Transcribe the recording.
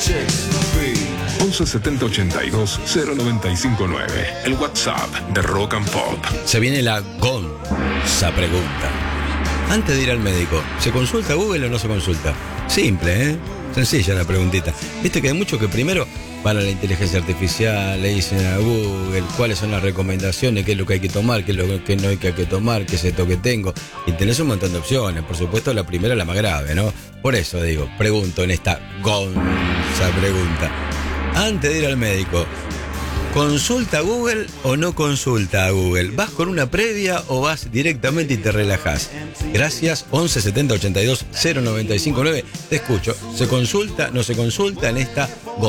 11 70 82 0959. El WhatsApp de Rock and Pop. Se viene la Gonza pregunta. Antes de ir al médico, ¿se consulta Google o no se consulta? Simple, ¿eh? Sencilla la preguntita. Viste que hay muchos que primero van a la inteligencia artificial, le dicen a Google cuáles son las recomendaciones, qué es lo que hay que tomar, qué es lo que no hay que tomar, qué es esto que tengo. Y tenés un montón de opciones. Por supuesto, la primera es la más grave, ¿no? Por eso digo, pregunto en esta Gonza pregunta. Antes de ir al médico, ¿consulta a Google o no consulta a Google? ¿Vas con una previa o vas directamente y te relajás? Gracias, 11 70 82 0959. Te escucho. ¿Se consulta, no se consulta en esta